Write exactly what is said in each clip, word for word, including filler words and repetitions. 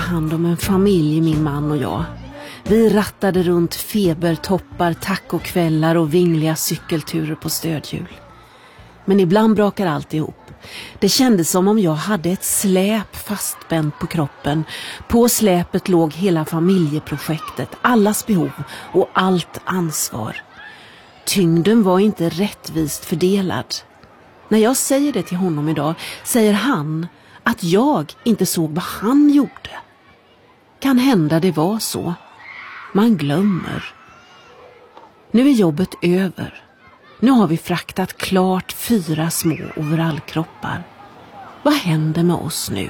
hand om en familj, min man och jag. Vi rattade runt febertoppar, tacokvällar och vingliga cykelturer på stödhjul. Men ibland brakar allt ihop. Det kändes som om jag hade ett släp fastspänt på kroppen. På släpet låg hela familjeprojektet, allas behov och allt ansvar. Tyngden var inte rättvist fördelad. När jag säger det till honom idag säger han att jag inte såg vad han gjorde. Kan hända det var så. Man glömmer. Nu är jobbet över. Nu har vi fraktat klart fyra små overallkroppar. Vad händer med oss nu?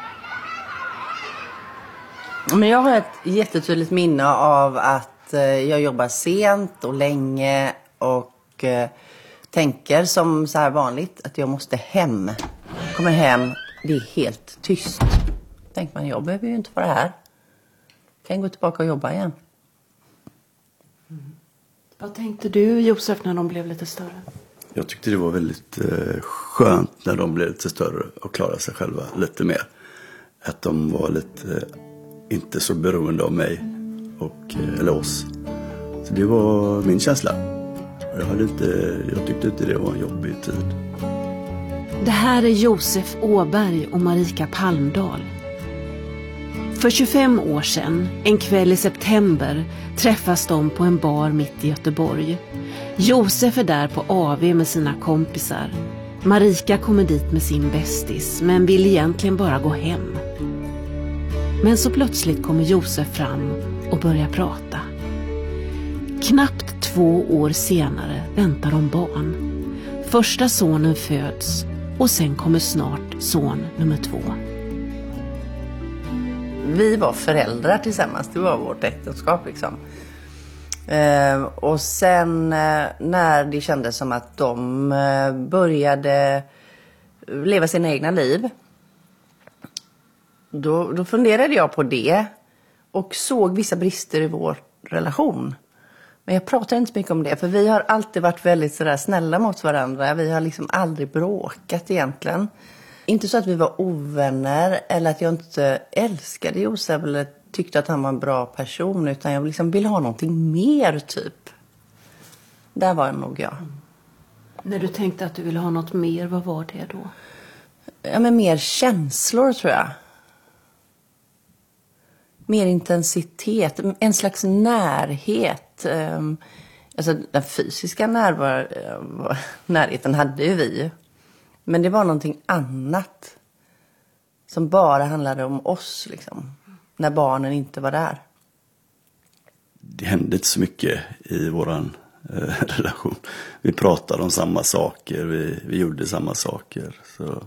Men jag har ett jättetydligt minne av att eh, jag jobbar sent och länge och eh, tänker som så här vanligt att jag måste hem. Kommer hem, det är helt tyst. Tänker man, jag behöver ju inte vara här. Kan gå tillbaka och jobba igen. Mm. Vad tänkte du, Josef, när de blev lite större? Jag tyckte det var väldigt eh, skönt när de blev lite större och klarade sig själva lite mer. Att de var lite eh, inte så beroende av mig och, eh, eller oss. Så det var min känsla. Jag, hade inte, jag tyckte inte det var en jobbig tid. Det här är Josef Åberg och Marika Palmdahl. För tjugofem år sedan, en kväll i september, träffas de på en bar mitt i Göteborg. Josef är där på A V med sina kompisar. Marika kommer dit med sin bästis, men vill egentligen bara gå hem. Men så plötsligt kommer Josef fram och börjar prata. Knappt två år senare väntar de barn. Första sonen föds och sen kommer snart son nummer två. Vi var föräldrar tillsammans, det var vårt äktenskap liksom. Eh, och sen eh, när det kändes som att de eh, började leva sina egna liv, då, då funderade jag på det och såg vissa brister i vår relation. Men jag pratar inte så mycket om det, för vi har alltid varit väldigt sådär snälla mot varandra. Vi har liksom aldrig bråkat egentligen. Inte så att vi var ovänner eller att jag inte älskade Josef eller tyckte att han var en bra person, utan jag liksom ville ha någonting mer typ. Där var nog jag. Mm. När du tänkte att du ville ha något mer, vad var det då? Ja, men mer känslor tror jag. Mer intensitet, en slags närhet. Alltså den fysiska närvar- närheten hade ju vi. Men det var någonting annat som bara handlade om oss liksom, när barnen inte var där. Det hände inte så mycket i våran eh, relation. Vi pratade om samma saker, vi, vi gjorde samma saker. Så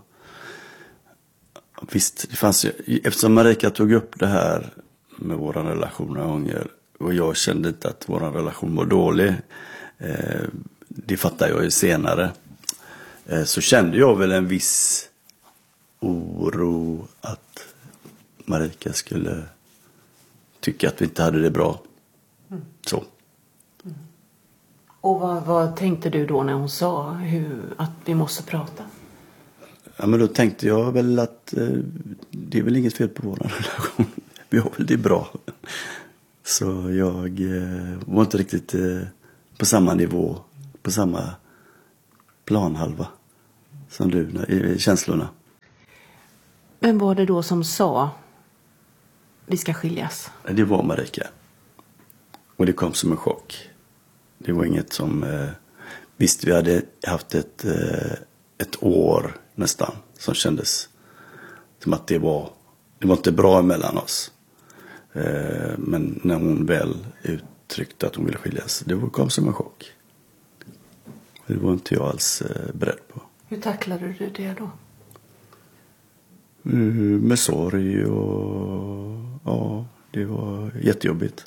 visst, det fanns ju, eftersom Marika tog upp det här med våran relation några gånger och jag kände inte att våran relation var dålig, eh, det fattar jag ju senare. Så kände jag väl en viss oro att Marika skulle tycka att vi inte hade det bra. Mm. Så. Mm. Och vad, vad tänkte du då när hon sa hur, att vi måste prata? Ja, men då tänkte jag väl att eh, det är väl inget fel på vår relation. Vi har väl det bra. Så jag eh, var inte riktigt eh, på samma nivå, på samma planhalva som du i känslorna. Vem var det då som sa vi ska skiljas? Det var Marika. Och det kom som en chock. Det var inget som eh, visst, vi hade haft ett eh, ett år nästan som kändes som att det var det var inte bra mellan oss. Eh, men när hon väl uttryckte att hon ville skiljas, det kom som en chock. Det var inte jag alls eh, beredd på. Hur tacklade du det då? Mm, med sorg och ja, det var jättejobbigt.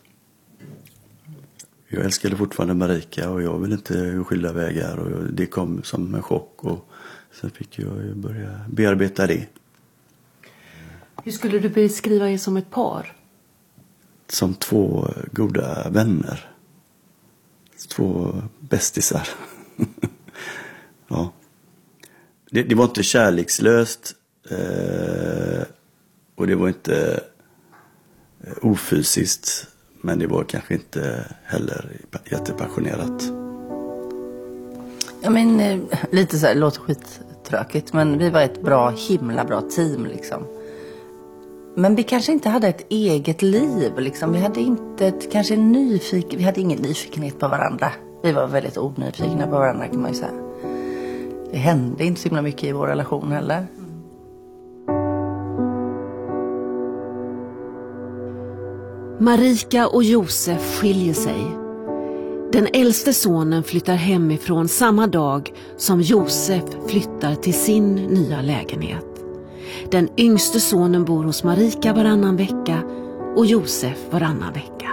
Jag älskade fortfarande Marika och jag ville inte skilja vägar och det kom som en chock och sen fick jag börja bearbeta det. Hur skulle du beskriva er som ett par? Som två goda vänner. Två bästisar. Ja. Det, det var inte kärlekslöst eh, och det var inte ofysiskt. Men det var kanske inte heller jättepassionerat. Ja, men eh, lite så här, det låter skittråkigt, men vi var ett bra, himla bra team liksom. Men vi kanske inte hade ett eget liv liksom. Vi hade inte ett, kanske nyfiken, vi hade ingen nyfikenhet på varandra. Vi var väldigt onyfikna på varandra, kan man ju säga. Det hände inte så himla mycket i vår relation heller. Marika och Josef skiljer sig. Den äldste sonen flyttar hemifrån samma dag som Josef flyttar till sin nya lägenhet. Den yngste sonen bor hos Marika varannan vecka och Josef varannan vecka.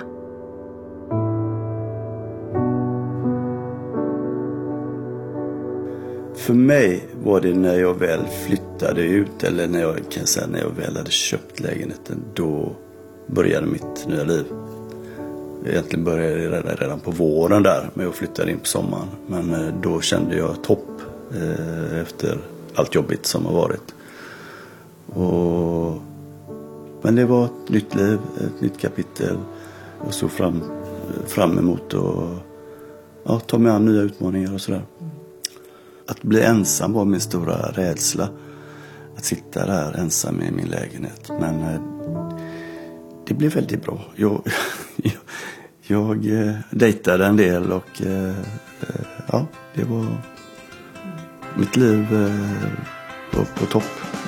För mig var det när jag väl flyttade ut, eller när jag kan säga när jag väl hade köpt lägenheten, då började mitt nya liv. Egentligen började det redan, redan på våren där, men jag flyttade in på sommaren. Men då kände jag topp eh, efter allt jobbigt som har varit. Och, men det var ett nytt liv, ett nytt kapitel. Jag såg fram, fram emot och ja, ta mig an nya utmaningar och sådär. Att bli ensam var min stora rädsla. Att sitta där ensam i min lägenhet. Men eh, det blev väldigt bra. Jag, jag, jag eh, dejtade en del och eh, ja, det var mitt liv eh, var på topp.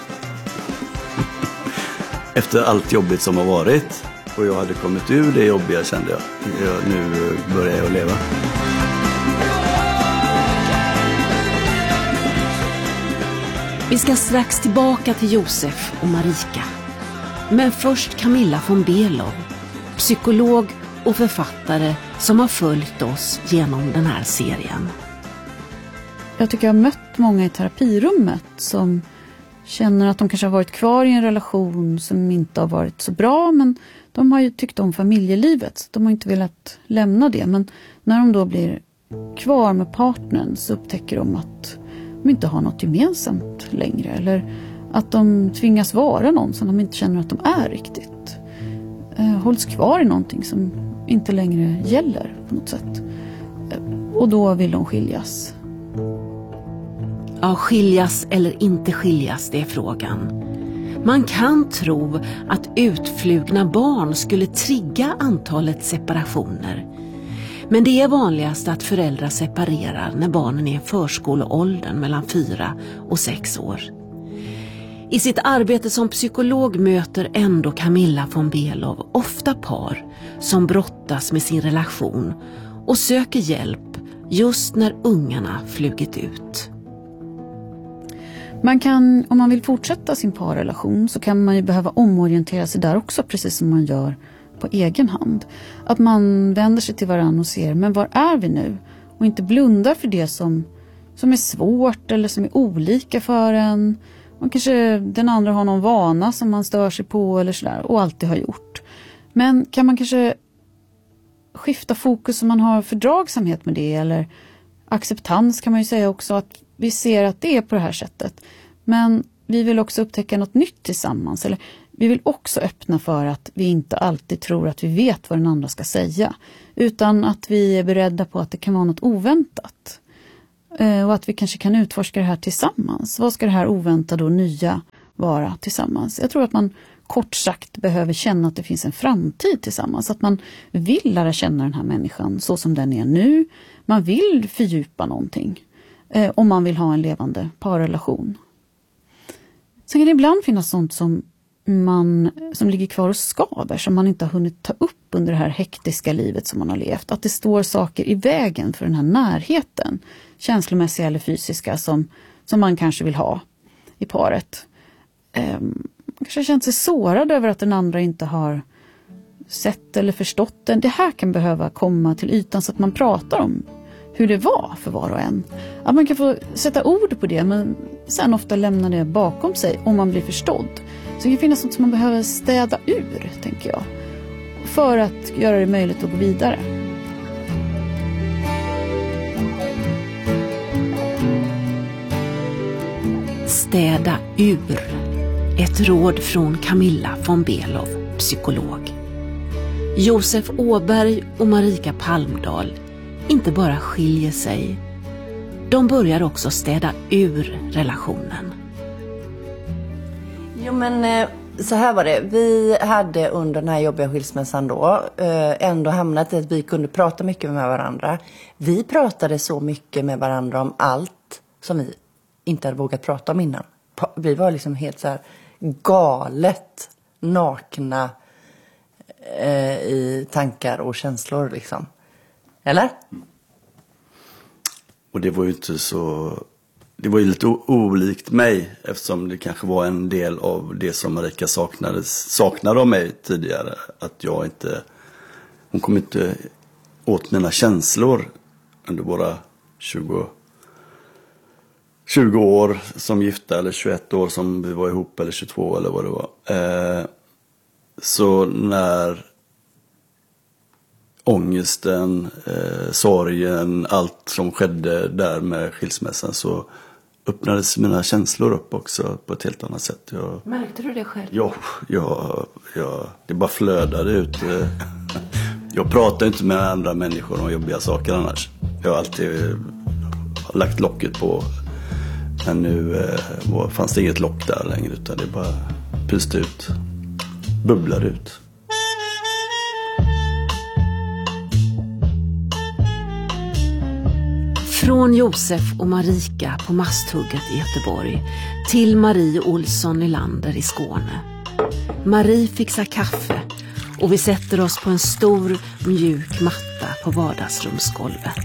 Efter allt jobbigt som har varit och jag hade kommit ur det jobbiga, kände jag. jag nu börjar jag leva. Vi ska strax tillbaka till Josef och Marika. Men först Camilla von Below, psykolog och författare som har följt oss genom den här serien. Jag tycker jag har mött många i terapirummet som känner att de kanske har varit kvar i en relation som inte har varit så bra, men de har ju tyckt om familjelivet. De har inte velat lämna det, men när de då blir kvar med partnern så upptäcker de att de inte har något gemensamt längre, eller att de tvingas vara någon som de inte känner att de är riktigt. Eh, hålls kvar i någonting som inte längre gäller på något sätt. Eh, och då vill de skiljas. Ja, skiljas eller inte skiljas, det är frågan. Man kan tro att utflugna barn skulle trigga antalet separationer. Men det är vanligast att föräldrar separerar när barnen är i förskoleåldern mellan fyra och sex år. I sitt arbete som psykolog möter ändå Camilla von Below ofta par som brottas med sin relation och söker hjälp just när ungarna flugit ut. Man kan, om man vill fortsätta sin parrelation så kan man ju behöva omorientera sig där också, precis som man gör på egen hand. Att man vänder sig till varandra och ser, men var är vi nu? Och inte blundar för det som, som är svårt eller som är olika för en. Och kanske den andra har någon vana som man stör sig på eller sådär, och alltid har gjort. Men kan man kanske skifta fokus om man har fördragsamhet med det, eller acceptans kan man ju säga också, att vi ser att det är på det här sättet. Men vi vill också upptäcka något nytt tillsammans, eller vi vill också öppna för att vi inte alltid tror att vi vet vad den andra ska säga, utan att vi är beredda på att det kan vara något oväntat. Eh, och att vi kanske kan utforska det här tillsammans. Vad ska det här oväntade och nya vara tillsammans? Jag tror att man kort sagt behöver känna att det finns en framtid tillsammans. Att man vill lära känna den här människan så som den är nu. Man vill fördjupa någonting. Eh, om man vill ha en levande parrelation. Sen kan det ibland finnas sånt som man som ligger kvar och skaver, som man inte har hunnit ta upp under det här hektiska livet som man har levt. Att det står saker i vägen för den här närheten, känslomässiga eller fysiska, som, som man kanske vill ha i paret. Um, man kanske har känt sig sårad över att den andra inte har sett eller förstått den. Det här kan behöva komma till ytan så att man pratar om hur det var för var och en. Att man kan få sätta ord på det, men sen ofta lämna det bakom sig om man blir förstådd. Så det kan finnas något som man behöver städa ur, tänker jag, för att göra det möjligt att gå vidare. Städa ur. Ett råd från Camilla von Below, psykolog. Josef Åberg och Marika Palmdahl inte bara skiljer sig, de börjar också städa ur relationen. Jo men så här var det, vi hade under den här jobbiga skilsmässan då ändå hamnat i att vi kunde prata mycket med varandra. Vi pratade så mycket med varandra om allt som vi inte hade vågat prata om innan. Vi var liksom helt så här galet nakna eh, i tankar och känslor liksom. Eller? Och det var ju inte så... Det var ju lite o- olikt mig, eftersom det kanske var en del av det som Marika saknade, saknade av mig tidigare. Att jag inte... Hon kom inte åt mina känslor under våra tjugo, tjugo år som gifta, eller tjugoett år som vi var ihop, eller tjugotvå eller vad det var. Eh, så när ångesten, eh, sorgen, allt som skedde där med skilsmässan, så öppnades mina känslor upp också på ett helt annat sätt. Jag, Märkte du det själv? ja, jag, jag, det bara flödade ut. Jag pratar inte med andra människor om jobbiga saker annars. Jag har alltid lagt locket på. Men nu eh, fanns det inget lock där längre, utan det bara pyste ut. Bubblade ut. Från Josef och Marika på Masthugget i Göteborg till Marie Olsson Nylander i Skåne. Marie fixar kaffe och vi sätter oss på en stor mjuk matta på vardagsrumsgolvet.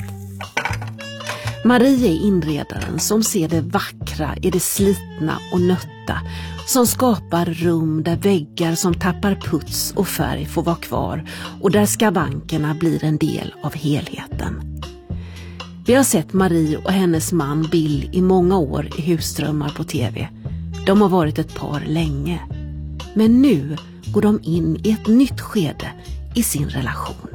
Marie är inredaren som ser det vackra i det slitna och nötta, som skapar rum där väggar som tappar puts och färg får vara kvar och där skavankerna blir en del av helheten. Vi har sett Marie och hennes man Bill i många år i Husdrömmar på tv. De har varit ett par länge. Men nu går de in i ett nytt skede i sin relation.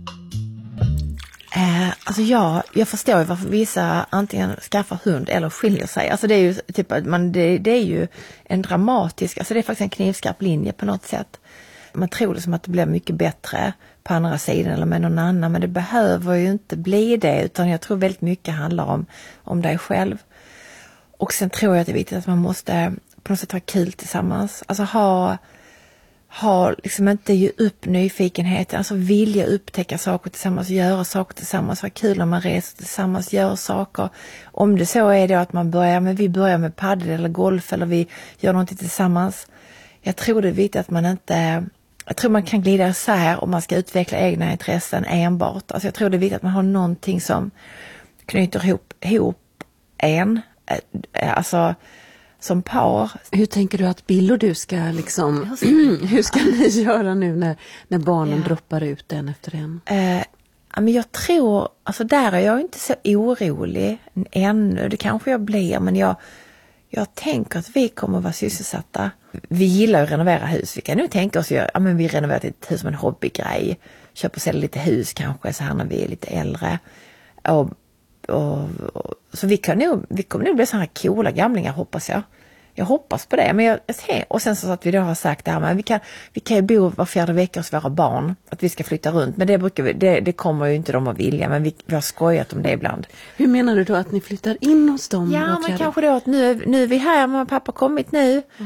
Eh, alltså jag, jag förstår ju varför vissa antingen skaffar hund eller skiljer sig. Alltså det är ju typ att man, det, det är ju en dramatisk, alltså det är faktiskt en knivskarp linje på något sätt. Man tror det som att det blir mycket bättre på andra sidan eller med någon annan, men det behöver ju inte bli det, utan jag tror väldigt mycket handlar om, om dig själv. Och sen tror jag att det är viktigt att man måste på något sätt ha kul tillsammans. Alltså ha, ha liksom inte ge upp nyfikenheten, alltså vilja upptäcka saker tillsammans, göra saker tillsammans, vara kul när man reser tillsammans, gör saker. Om det så är det att man börjar med, vi börjar med paddel eller golf eller vi gör någonting tillsammans. Jag tror det är viktigt att man inte... Jag tror man kan glida isär om man ska utveckla egna intressen enbart. Alltså jag tror det är viktigt att man har någonting som knyter ihop, ihop en, alltså som par. Hur tänker du att Bill och du ska liksom, hur ska ni göra nu när, när barnen Ja. droppar ut en efter en? Eh, men jag tror, alltså där är jag inte så orolig ännu. Det kanske jag blir, men jag, jag tänker att vi kommer att vara sysselsatta. Vi gillar att renovera hus. Vi kan nu tänka oss att ja, men vi renoverar ett hus som en hobbygrej. Köper och säljer lite hus kanske så här när vi är lite äldre. Och, och, och, så vi, kan nog, vi kommer nog bli sådana här coola gamlingar, hoppas jag. Jag hoppas på det. Men jag, och sen så att vi då har sagt det här, men vi kan, vi kan ju bo var fjärde vecka hos våra barn. Att vi ska flytta runt. Men det, brukar vi, det, det kommer ju inte de att vilja. Men vi, vi har skojat om det ibland. Hur menar du då att ni flyttar in hos dem? Ja, men kanske då att nu, nu är vi här. Mamma och pappa har kommit nu.